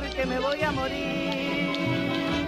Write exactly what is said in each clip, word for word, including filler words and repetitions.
que me voy a morir.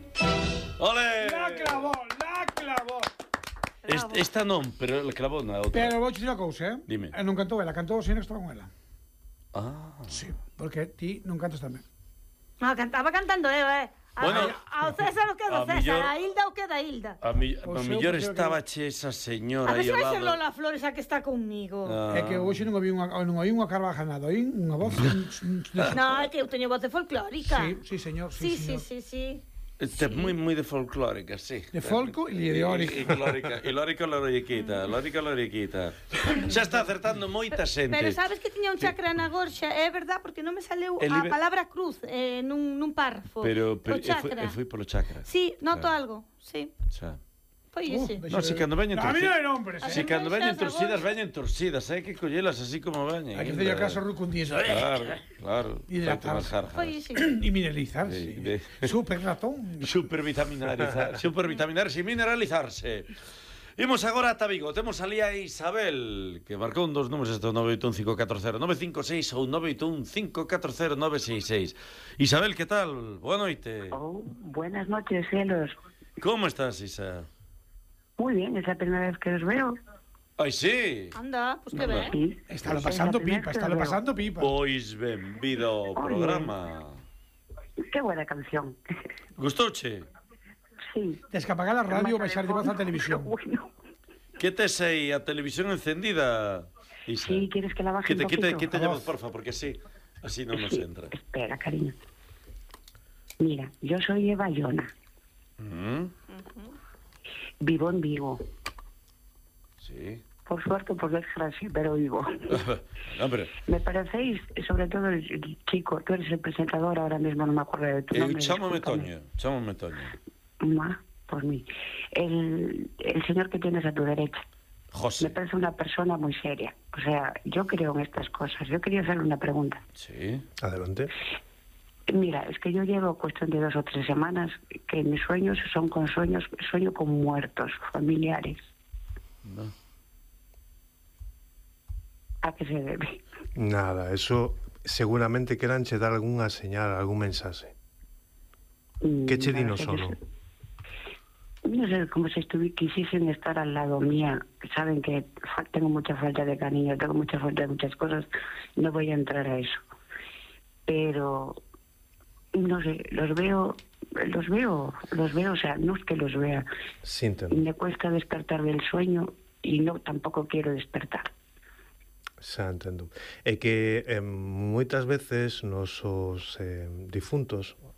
Ole! La clavó, la clavó. Est, esta non, pero la clavou na outra. Pero vou dicir unha cousa, eh? Dime. E non cantou ela, cantou o señor que estaba con ela. Ah. Sí, porque ti non cantas tamén. No, cantaba cantando eu, eh. A, Bueno, ao César o que é do a César, millor- a Hilda o que é da Hilda. A, mi, a Pois eu millor creo que- estaba che esa señora A ver aí se ao vai ser lado. Lola Flores a que está conmigo. Ah. É que hoxe non oí unha, non oí unha carbajanada, oí unha voz. No, é que eu teño voz de folclórica. Sí, sí, señor, Sí, sí, sí, señor. sí, sí. Este é moi moi de folclórica, sí. De folco e de órica. E lórica, e lórica loriquita, lórica loriquita. Xa está acertando moita xente. Pero sabes que tiña un chakra na gorxa, é verdad, porque non me saleu El a libe- palabra cruz eh, nun, nun párrafo. Pero, pero O e foi, chakra. e foi polo chakra. Sí, noto Claro. algo, sí. Xa. Foi Uh, ese. deixa No, si ver. cando veñen No, a mí non hai torcidas. nombres, A eh? Si mí cando me veñen gusta esa torcidas, voz. veñen torcidas, hai que collelas así como veñen. Hai que hacer caso a Rucun Díaz. Claro, claro. Hidratarse. Foi ese. E mineralizarse. Sí, de- Super ratón. Supervitaminarizar, supervitaminarse e mineralizarse. Imos agora ata Vigo. Temos ali a Isabel, que marcou un dos números do nove oito un cinco catro cero nove cinco seis ou nove oito un cinco catro cero nove seis seis. Isabel, que tal? Boa noite. Oh, buenas noches, cielos. Como estás, Isa? Muy bien, es la primera vez que os veo. Ai, sí. Anda, pues que Anda. ben. Sí. Está lo Es pasando la primera pipa, vez que está os lo veo. pasando pipa. Pois benvido ao Oye. programa. Qué buena canción. Gustouche? Sí. Tens que apagar a radio ou Más baixar de voz a fondo, televisión. Bueno. Que tes aí a televisión encendida, Isa? Sí, ¿quieres que la baje Quite, un quite, poquito? quite A a voz. voz, porfa, porque así, así non nos Sí, entra. espera, cariño. Mira, yo soy Eva Llona. Mm, Vivo en Vigo. sí. Por suerte, por desgracia, pero vivo. No, pero Me parecéis, sobre todo el, el chico, tú eres el presentador, ahora mismo no me acuerdo de tu eu nombre. chámame discúlpame. Toño, chámame Toño. Ma, por mí. El, el señor que tienes a tu derecha. Me José. parece una persona muy seria. O sea, yo creo en estas cosas. Yo quería hacerle una pregunta. Sí. Adelante. Mira, es que yo llevo cuestión de dos o tres semanas que mis sueños son con sueños, sueño con muertos familiares. No. ¿A qué se debe? Nada, eso seguramente queran che dar algunha señal, algún mensaje. Mm, Que che di no parece sono? que se- No sé, como si estuvi, quisiesen estar al lado mía. Saben que fa- tengo mucha falta de cariño, tengo mucha falta de muchas cosas. No voy a entrar a eso. Pero, no sé, los veo, los veo, los veo, o sea, no es que los vea. Sínteno. Me cuesta despertar del sueño y no, tampoco quiero despertar. Xa entendo. É que eh, moitas veces nosos eh, difuntos,